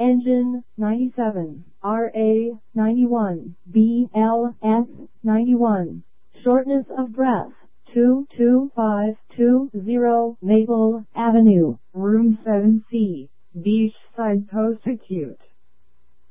Engine 97, RA 91, BLS 91. Shortness of breath 22520 Maple Avenue, Room 7C, Beachside Post Acute.